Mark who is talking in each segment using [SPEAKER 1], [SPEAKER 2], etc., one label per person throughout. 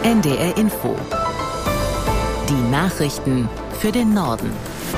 [SPEAKER 1] NDR Info. Die Nachrichten für den Norden.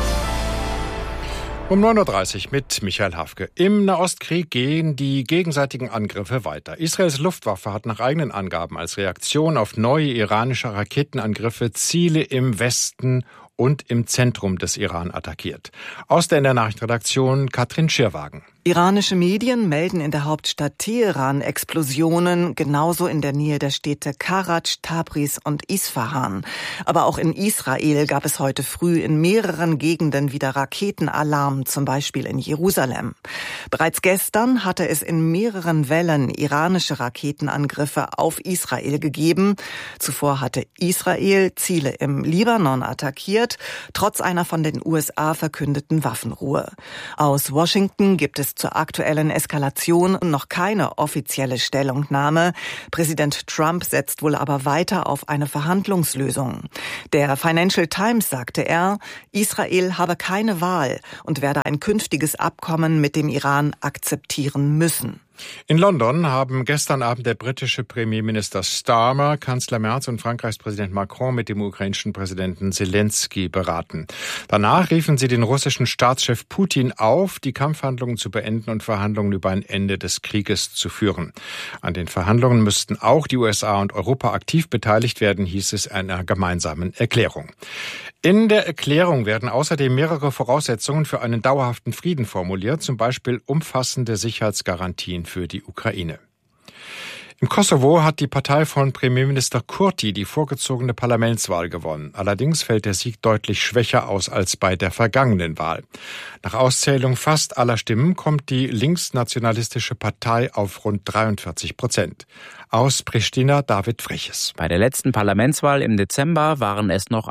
[SPEAKER 2] Um 9.30 Uhr mit Michael Hafke. Im Nahostkrieg gehen die gegenseitigen Angriffe weiter. Israels Luftwaffe hat nach eigenen Angaben als Reaktion auf neue iranische Raketenangriffe Ziele im Westen und im Zentrum des Iran attackiert. Aus der NDR Nachrichtenredaktion Katrin Schirwagen.
[SPEAKER 3] Iranische Medien melden in der Hauptstadt Teheran Explosionen, genauso in der Nähe der Städte Karaj, Tabriz und Isfahan. Aber auch in Israel gab es heute früh in mehreren Gegenden wieder Raketenalarm, zum Beispiel in Jerusalem. Bereits gestern hatte es in mehreren Wellen iranische Raketenangriffe auf Israel gegeben. Zuvor hatte Israel Ziele im Libanon attackiert, trotz einer von den USA verkündeten Waffenruhe. Aus Washington gibt es zur aktuellen Eskalation noch keine offizielle Stellungnahme. Präsident Trump setzt wohl aber weiter auf eine Verhandlungslösung. Der Financial Times sagte er, Israel habe keine Wahl und werde ein künftiges Abkommen mit dem Iran akzeptieren müssen.
[SPEAKER 2] In London haben gestern Abend der britische Premierminister Starmer, Kanzler Merz und Frankreichs Präsident Macron mit dem ukrainischen Präsidenten Zelensky beraten. Danach riefen sie den russischen Staatschef Putin auf, die Kampfhandlungen zu beenden und Verhandlungen über ein Ende des Krieges zu führen. An den Verhandlungen müssten auch die USA und Europa aktiv beteiligt werden, hieß es in einer gemeinsamen Erklärung. In der Erklärung werden außerdem mehrere Voraussetzungen für einen dauerhaften Frieden formuliert, zum Beispiel umfassende Sicherheitsgarantien für die Ukraine. Im Kosovo hat die Partei von Premierminister Kurti die vorgezogene Parlamentswahl gewonnen. Allerdings fällt der Sieg deutlich schwächer aus als bei der vergangenen Wahl. Nach Auszählung fast aller Stimmen kommt die linksnationalistische Partei auf rund 43%. Aus Pristina David Freches.
[SPEAKER 4] Bei der letzten Parlamentswahl im Dezember waren es noch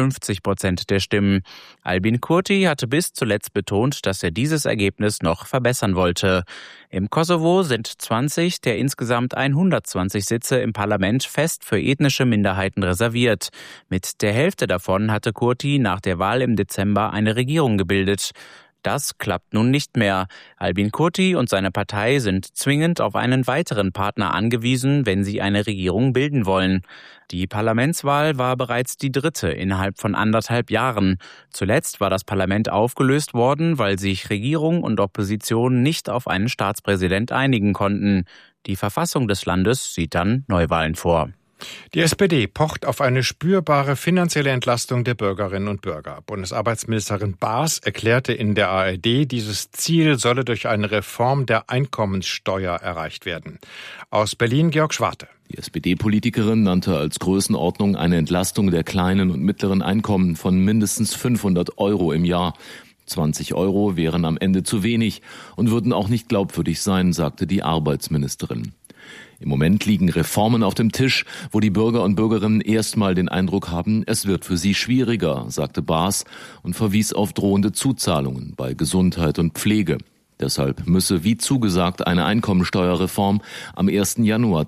[SPEAKER 4] 51% der Stimmen. Albin Kurti hatte bis zuletzt betont, dass er dieses Ergebnis noch verbessern wollte. Im Kosovo sind 20 der insgesamt 120 Sitze im Parlament fest für ethnische Minderheiten reserviert. Mit der Hälfte davon hatte Kurti nach der Wahl im Dezember eine Regierung gebildet. Das klappt nun nicht mehr. Albin Kurti und seine Partei sind zwingend auf einen weiteren Partner angewiesen, wenn sie eine Regierung bilden wollen. Die Parlamentswahl war bereits die dritte innerhalb von 1,5 Jahren. Zuletzt war das Parlament aufgelöst worden, weil sich Regierung und Opposition nicht auf einen Staatspräsident einigen konnten. Die Verfassung des Landes sieht dann Neuwahlen vor.
[SPEAKER 2] Die SPD pocht auf eine spürbare finanzielle Entlastung der Bürgerinnen und Bürger. Bundesarbeitsministerin Baas erklärte in der ARD, dieses Ziel solle durch eine Reform der Einkommenssteuer erreicht werden. Aus Berlin Georg Schwarte.
[SPEAKER 5] Die SPD-Politikerin nannte als Größenordnung eine Entlastung der kleinen und mittleren Einkommen von mindestens 500 € im Jahr. 20 € wären am Ende zu wenig und würden auch nicht glaubwürdig sein, sagte die Arbeitsministerin. Im Moment liegen Reformen auf dem Tisch, wo die Bürger und Bürgerinnen erstmal den Eindruck haben, es wird für sie schwieriger, sagte Baas und verwies auf drohende Zuzahlungen bei Gesundheit und Pflege. Deshalb müsse, wie zugesagt, eine Einkommensteuerreform am 1. Januar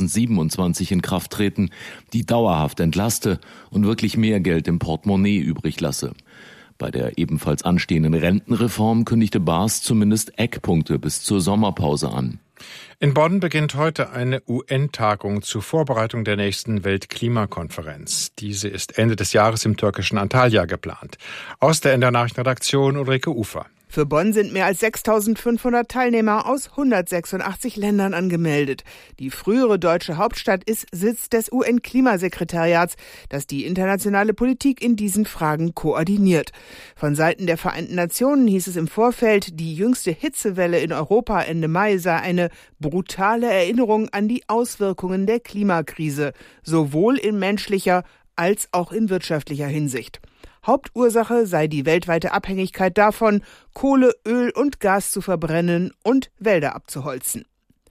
[SPEAKER 5] 2027 in Kraft treten, die dauerhaft entlaste und wirklich mehr Geld im Portemonnaie übrig lasse. Bei der ebenfalls anstehenden Rentenreform kündigte Baas zumindest Eckpunkte bis zur Sommerpause an.
[SPEAKER 2] In Bonn beginnt heute eine UN-Tagung zur Vorbereitung der nächsten Weltklimakonferenz. Diese ist Ende des Jahres im türkischen Antalya geplant. Aus der NDR Nachrichtenredaktion Ulrike Ufer.
[SPEAKER 6] Für Bonn sind mehr als 6.500 Teilnehmer aus 186 Ländern angemeldet. Die frühere deutsche Hauptstadt ist Sitz des UN-Klimasekretariats, das die internationale Politik in diesen Fragen koordiniert. Von Seiten der Vereinten Nationen hieß es im Vorfeld, die jüngste Hitzewelle in Europa Ende Mai sei eine brutale Erinnerung an die Auswirkungen der Klimakrise, sowohl in menschlicher als auch in wirtschaftlicher Hinsicht. Hauptursache sei die weltweite Abhängigkeit davon, Kohle, Öl und Gas zu verbrennen und Wälder abzuholzen.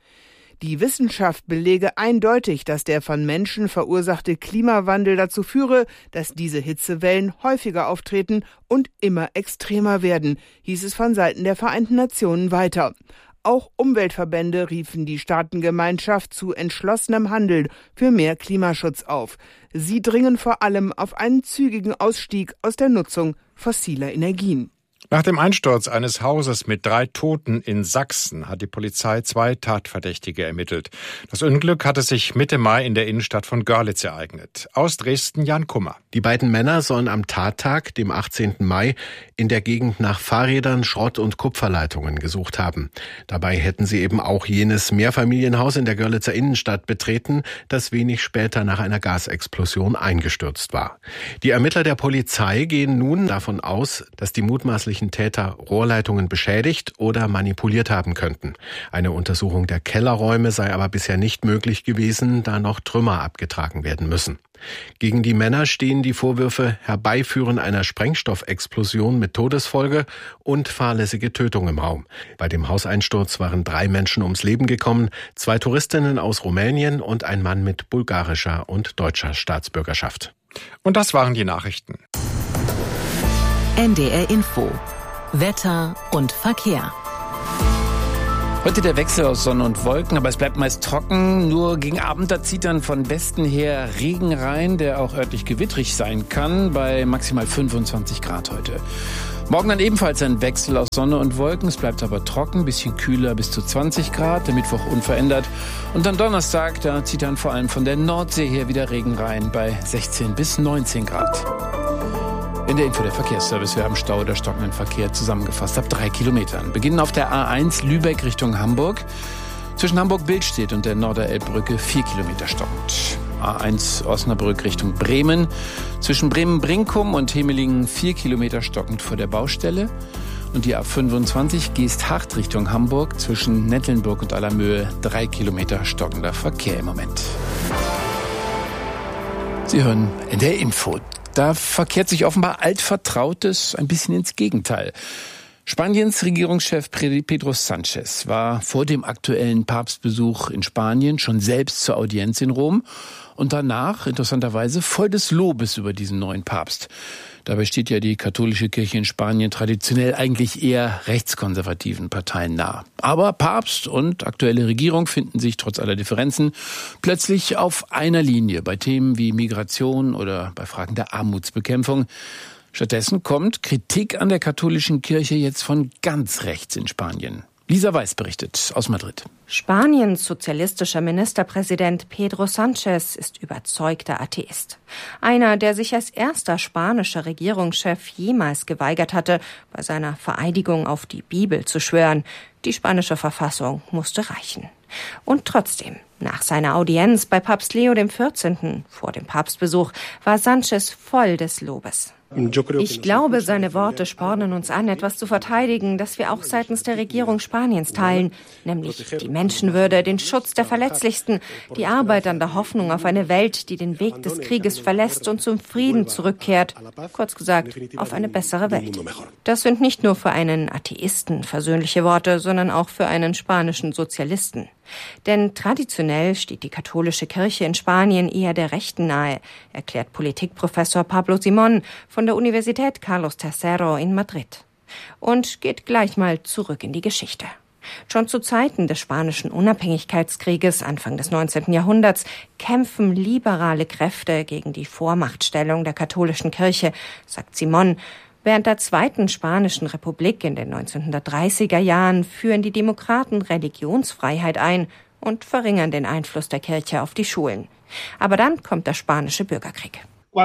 [SPEAKER 6] Die Wissenschaft belege eindeutig, dass der von Menschen verursachte Klimawandel dazu führe, dass diese Hitzewellen häufiger auftreten und immer extremer werden, hieß es von Seiten der Vereinten Nationen weiter. Auch Umweltverbände riefen die Staatengemeinschaft zu entschlossenem Handeln für mehr Klimaschutz auf. Sie dringen vor allem auf einen zügigen Ausstieg aus der Nutzung fossiler Energien.
[SPEAKER 2] Nach dem Einsturz eines Hauses mit 3 Toten in Sachsen hat die Polizei 2 Tatverdächtige ermittelt. Das Unglück hatte sich Mitte Mai in der Innenstadt von Görlitz ereignet. Aus Dresden Jan Kummer.
[SPEAKER 7] Die beiden Männer sollen am Tattag, dem 18. Mai, in der Gegend nach Fahrrädern, Schrott- und Kupferleitungen gesucht haben. Dabei hätten sie eben auch jenes Mehrfamilienhaus in der Görlitzer Innenstadt betreten, das wenig später nach einer Gasexplosion eingestürzt war. Die Ermittler der Polizei gehen nun davon aus, dass die mutmaßlichen Täter Rohrleitungen beschädigt oder manipuliert haben könnten. Eine Untersuchung der Kellerräume sei aber bisher nicht möglich gewesen, da noch Trümmer abgetragen werden müssen. Gegen die Männer stehen die Vorwürfe Herbeiführen einer Sprengstoffexplosion mit Todesfolge und fahrlässige Tötung im Raum. Bei dem Hauseinsturz waren 3 Menschen ums Leben gekommen, 2 Touristinnen aus Rumänien und ein Mann mit bulgarischer und deutscher Staatsbürgerschaft.
[SPEAKER 2] Und das waren die Nachrichten.
[SPEAKER 1] NDR Info. Wetter und Verkehr.
[SPEAKER 8] Heute der Wechsel aus Sonne und Wolken, aber es bleibt meist trocken. Nur gegen Abend, da zieht dann von Westen her Regen rein, der auch örtlich gewittrig sein kann, bei maximal 25 Grad heute. Morgen dann ebenfalls ein Wechsel aus Sonne und Wolken. Es bleibt aber trocken, bisschen kühler bis zu 20 Grad, der Mittwoch unverändert. Und dann Donnerstag, da zieht dann vor allem von der Nordsee her wieder Regen rein, bei 16 bis 19 Grad. In der Info der Verkehrsservice, wir haben Stau oder stockenden Verkehr zusammengefasst ab 3 Kilometern. Beginnen auf der A1 Lübeck Richtung Hamburg. Zwischen Hamburg-Billstedt und der Norderelbbrücke 4 Kilometer stockend. A1 Osnabrück Richtung Bremen. Zwischen Bremen-Brinkum und Hemelingen 4 Kilometer stockend vor der Baustelle. Und die A25 Geesthacht Richtung Hamburg. Zwischen Nettelnburg und Allermöhe 3 Kilometer stockender Verkehr im Moment. Sie hören in der Info. Da verkehrt sich offenbar Altvertrautes ein bisschen ins Gegenteil. Spaniens Regierungschef Pedro Sánchez war vor dem aktuellen Papstbesuch in Spanien schon selbst zur Audienz in Rom und danach interessanterweise voll des Lobes über diesen neuen Papst. Dabei steht ja die katholische Kirche in Spanien traditionell eigentlich eher rechtskonservativen Parteien nah. Aber Papst und aktuelle Regierung finden sich trotz aller Differenzen plötzlich auf einer Linie bei Themen wie Migration oder bei Fragen der Armutsbekämpfung. Stattdessen kommt Kritik an der katholischen Kirche jetzt von ganz rechts in Spanien. Lisa Weiß berichtet aus Madrid.
[SPEAKER 9] Spaniens sozialistischer Ministerpräsident Pedro Sánchez ist überzeugter Atheist. Einer, der sich als erster spanischer Regierungschef jemals geweigert hatte, bei seiner Vereidigung auf die Bibel zu schwören. Die spanische Verfassung musste reichen. Und trotzdem, nach seiner Audienz bei Papst Leo XIV. Vor dem Papstbesuch war Sánchez voll des Lobes. Ich glaube, seine Worte spornen uns an, etwas zu verteidigen, das wir auch seitens der Regierung Spaniens teilen, nämlich die Menschenwürde, den Schutz der Verletzlichsten, die Arbeit an der Hoffnung auf eine Welt, die den Weg des Krieges verlässt und zum Frieden zurückkehrt, kurz gesagt, auf eine bessere Welt. Das sind nicht nur für einen Atheisten versöhnliche Worte, sondern auch für einen spanischen Sozialisten. Denn traditionell steht die katholische Kirche in Spanien eher der Rechten nahe, erklärt Politikprofessor Pablo Simón von der Universität Carlos III in Madrid. Und geht gleich mal zurück in die Geschichte. Schon zu Zeiten des spanischen Unabhängigkeitskrieges Anfang des 19. Jahrhunderts kämpfen liberale Kräfte gegen die Vormachtstellung der katholischen Kirche, sagt Simón. Während der Zweiten Spanischen Republik in den 1930er Jahren führen die Demokraten Religionsfreiheit ein und verringern den Einfluss der Kirche auf die Schulen. Aber dann kommt der Spanische Bürgerkrieg.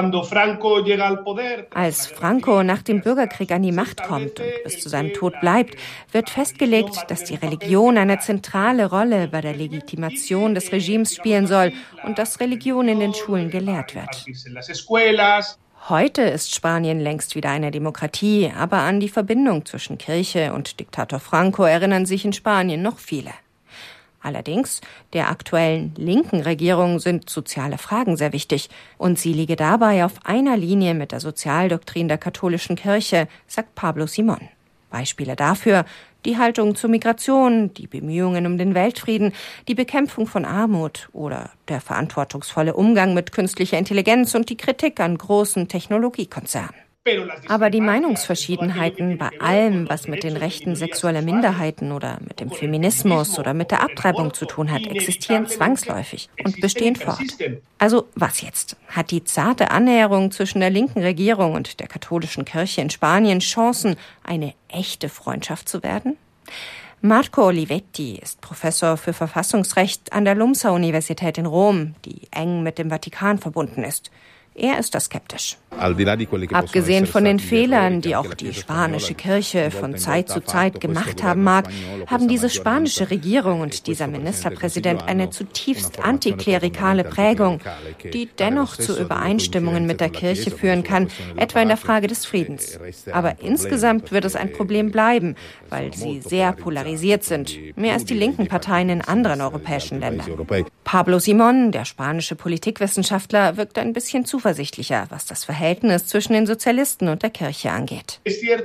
[SPEAKER 9] Als Franco nach dem Bürgerkrieg an die Macht kommt und bis zu seinem Tod bleibt, wird festgelegt, dass die Religion eine zentrale Rolle bei der Legitimation des Regimes spielen soll und dass Religion in den Schulen gelehrt wird. Heute ist Spanien längst wieder eine Demokratie, aber an die Verbindung zwischen Kirche und Diktator Franco erinnern sich in Spanien noch viele. Allerdings, der aktuellen linken Regierung sind soziale Fragen sehr wichtig und sie liege dabei auf einer Linie mit der Sozialdoktrin der katholischen Kirche, sagt Pablo Simón. Beispiele dafür: die Haltung zur Migration, die Bemühungen um den Weltfrieden, die Bekämpfung von Armut oder der verantwortungsvolle Umgang mit künstlicher Intelligenz und die Kritik an großen Technologiekonzernen. Aber die Meinungsverschiedenheiten bei allem, was mit den Rechten sexueller Minderheiten oder mit dem Feminismus oder mit der Abtreibung zu tun hat, existieren zwangsläufig und bestehen fort. Also was jetzt? Hat die zarte Annäherung zwischen der linken Regierung und der katholischen Kirche in Spanien Chancen, eine echte Freundschaft zu werden? Marco Olivetti ist Professor für Verfassungsrecht an der LUMSA-Universität in Rom, die eng mit dem Vatikan verbunden ist. Er ist da skeptisch. Abgesehen von den Fehlern, die auch die spanische Kirche von Zeit zu Zeit gemacht haben mag, haben diese spanische Regierung und dieser Ministerpräsident eine zutiefst antiklerikale Prägung, die dennoch zu Übereinstimmungen mit der Kirche führen kann, etwa in der Frage des Friedens. Aber insgesamt wird es ein Problem bleiben, weil sie sehr polarisiert sind, mehr als die linken Parteien in anderen europäischen Ländern. Pablo Simón, der spanische Politikwissenschaftler, wirkt ein bisschen zuversichtlicher, was das Verhältnis zwischen den Sozialisten und der Kirche angeht.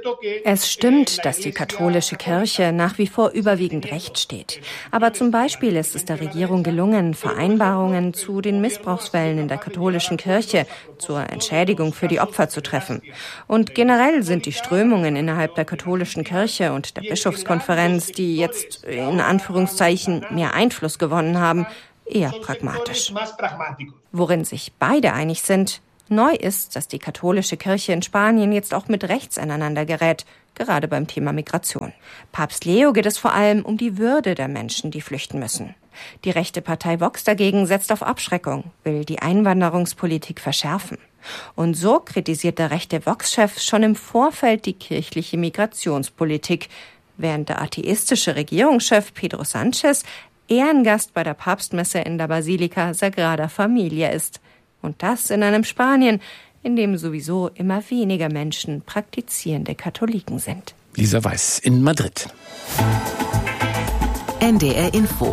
[SPEAKER 9] Es stimmt, dass die katholische Kirche nach wie vor überwiegend recht steht. Aber zum Beispiel ist es der Regierung gelungen, Vereinbarungen zu den Missbrauchsfällen in der katholischen Kirche zur Entschädigung für die Opfer zu treffen. Und generell sind die Strömungen innerhalb der katholischen Kirche und der Bischofskonferenz, die jetzt in Anführungszeichen mehr Einfluss gewonnen haben, eher pragmatisch. Worin sich beide einig sind, neu ist, dass die katholische Kirche in Spanien jetzt auch mit rechts aneinander gerät, gerade beim Thema Migration. Papst Leo geht es vor allem um die Würde der Menschen, die flüchten müssen. Die rechte Partei Vox dagegen setzt auf Abschreckung, will die Einwanderungspolitik verschärfen. Und so kritisiert der rechte Vox-Chef schon im Vorfeld die kirchliche Migrationspolitik, während der atheistische Regierungschef Pedro Sánchez Ehrengast bei der Papstmesse in der Basilika Sagrada Familia ist. Und das in einem Spanien, in dem sowieso immer weniger Menschen praktizierende Katholiken sind.
[SPEAKER 8] Lisa Weiß in Madrid.
[SPEAKER 1] NDR Info.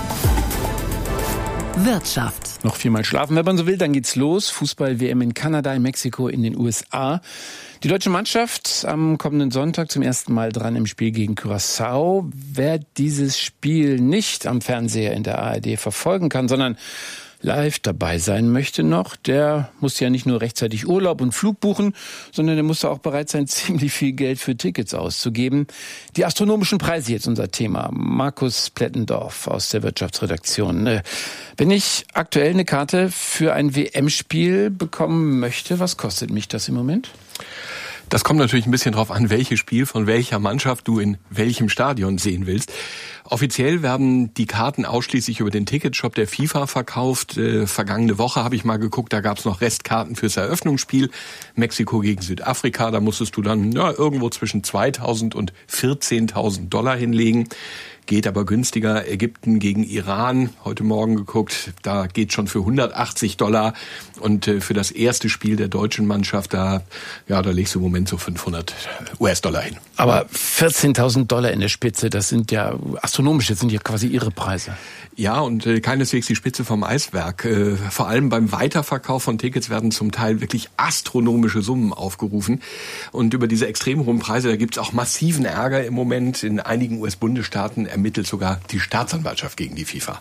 [SPEAKER 1] Wirtschaft.
[SPEAKER 8] Noch 4-mal schlafen, wenn man so will, dann geht's los. Fußball-WM in Kanada, in Mexiko, in den USA. Die deutsche Mannschaft am kommenden Sonntag zum ersten Mal dran im Spiel gegen Curaçao. Wer dieses Spiel nicht am Fernseher in der ARD verfolgen kann, sondern live dabei sein möchte noch, der muss ja nicht nur rechtzeitig Urlaub und Flug buchen, sondern der muss auch bereit sein, ziemlich viel Geld für Tickets auszugeben. Die astronomischen Preise jetzt unser Thema. Markus Plettendorf aus der Wirtschaftsredaktion. Wenn ich aktuell eine Karte für ein WM-Spiel bekommen möchte, was kostet mich das im Moment?
[SPEAKER 10] Das kommt natürlich ein bisschen drauf an, welches Spiel von welcher Mannschaft du in welchem Stadion sehen willst. Offiziell werden die Karten ausschließlich über den Ticketshop der FIFA verkauft. Vergangene Woche habe ich mal geguckt, da gab es noch Restkarten fürs Eröffnungsspiel. Mexiko gegen Südafrika, da musstest du dann irgendwo zwischen 2.000 und 14.000 Dollar hinlegen. Geht aber günstiger. Ägypten gegen Iran, heute Morgen geguckt, da geht schon für 180 Dollar. Und für das erste Spiel der deutschen Mannschaft, da legst du im Moment so 500 US-Dollar hin.
[SPEAKER 8] Aber 14.000 Dollar in der Spitze, das sind ja astronomisch, das sind ja quasi Ihre Preise.
[SPEAKER 10] Ja, und keineswegs die Spitze vom Eisberg. Vor allem beim Weiterverkauf von Tickets werden zum Teil wirklich astronomische Summen aufgerufen. Und über diese extrem hohen Preise, da gibt's auch massiven Ärger im Moment. In einigen US-Bundesstaaten ermittelt sogar die Staatsanwaltschaft gegen die FIFA.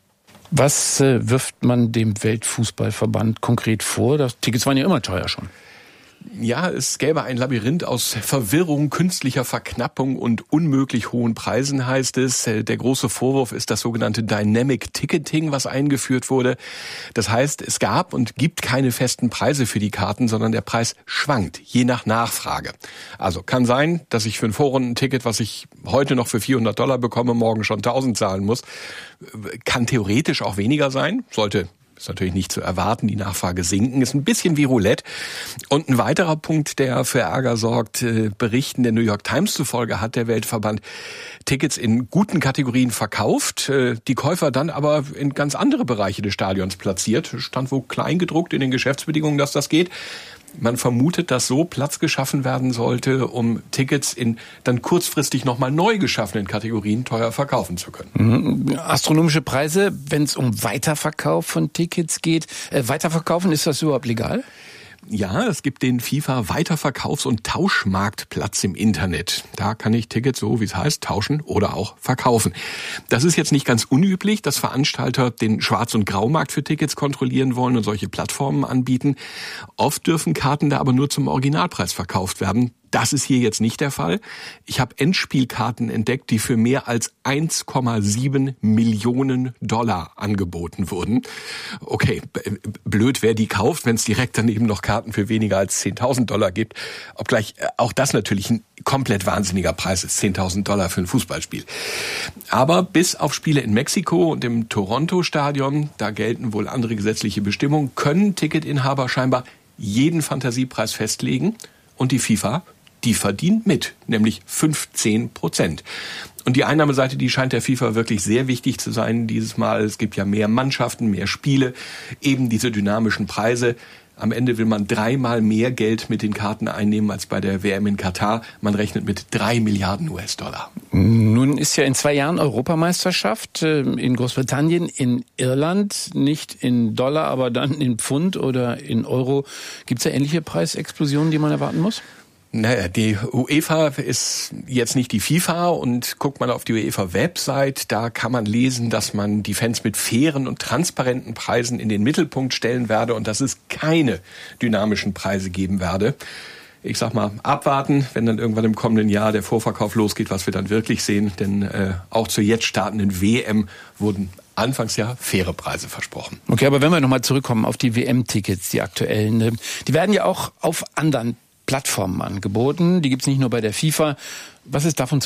[SPEAKER 8] Was wirft man dem Weltfußballverband konkret vor? Die Tickets waren ja immer teuer schon.
[SPEAKER 10] Ja, es gäbe ein Labyrinth aus Verwirrung, künstlicher Verknappung und unmöglich hohen Preisen, heißt es. Der große Vorwurf ist das sogenannte Dynamic Ticketing, was eingeführt wurde. Das heißt, es gab und gibt keine festen Preise für die Karten, sondern der Preis schwankt, je nach Nachfrage. Also kann sein, dass ich für ein Vorrundenticket, was ich heute noch für 400 Dollar bekomme, morgen schon 1000 zahlen muss. Kann theoretisch auch weniger sein, ist natürlich nicht zu erwarten, die Nachfrage sinken, ist ein bisschen wie Roulette. Und ein weiterer Punkt, der für Ärger sorgt, Berichten der New York Times zufolge hat der Weltverband Tickets in guten Kategorien verkauft, die Käufer dann aber in ganz andere Bereiche des Stadions platziert. Stand wohl klein gedruckt in den Geschäftsbedingungen, dass das geht. Man vermutet, dass so Platz geschaffen werden sollte, um Tickets in dann kurzfristig nochmal neu geschaffenen Kategorien teuer verkaufen zu können.
[SPEAKER 8] Astronomische Preise, wenn es um Weiterverkauf von Tickets geht. Weiterverkaufen, ist das überhaupt legal?
[SPEAKER 10] Ja, es gibt den FIFA-Weiterverkaufs- und Tauschmarktplatz im Internet. Da kann ich Tickets, so wie es heißt, tauschen oder auch verkaufen. Das ist jetzt nicht ganz unüblich, dass Veranstalter den Schwarz- und Graumarkt für Tickets kontrollieren wollen und solche Plattformen anbieten. Oft dürfen Karten da aber nur zum Originalpreis verkauft werden. Das ist hier jetzt nicht der Fall. Ich habe Endspielkarten entdeckt, die für mehr als 1,7 Millionen Dollar angeboten wurden. Okay, blöd, wer die kauft, wenn es direkt daneben noch Karten für weniger als 10.000 Dollar gibt. Obgleich auch das natürlich ein komplett wahnsinniger Preis ist, 10.000 Dollar für ein Fußballspiel. Aber bis auf Spiele in Mexiko und im Toronto-Stadion, da gelten wohl andere gesetzliche Bestimmungen, können Ticketinhaber scheinbar jeden Fantasiepreis festlegen. Und die FIFA, die verdient mit, nämlich 15%. Und die Einnahmeseite, die scheint der FIFA wirklich sehr wichtig zu sein dieses Mal. Es gibt ja mehr Mannschaften, mehr Spiele, eben diese dynamischen Preise. Am Ende will man 3-mal mehr Geld mit den Karten einnehmen als bei der WM in Katar. Man rechnet mit 3 Milliarden US-Dollar.
[SPEAKER 8] Nun ist ja in 2 Jahren Europameisterschaft in Großbritannien, in Irland, nicht in Dollar, aber dann in Pfund oder in Euro. Gibt es da ähnliche Preisexplosionen, die man erwarten muss?
[SPEAKER 10] Naja, die UEFA ist jetzt nicht die FIFA und guckt man auf die UEFA-Website, da kann man lesen, dass man die Fans mit fairen und transparenten Preisen in den Mittelpunkt stellen werde und dass es keine dynamischen Preise geben werde. Ich sag mal, abwarten, wenn dann irgendwann im kommenden Jahr der Vorverkauf losgeht, was wir dann wirklich sehen. Denn auch zur jetzt startenden WM wurden anfangs ja faire Preise versprochen.
[SPEAKER 8] Okay, aber wenn wir nochmal zurückkommen auf die WM-Tickets, die aktuellen, die werden ja auch auf anderen Plattformen angeboten. Die gibt's nicht nur bei der FIFA. Was ist davon zu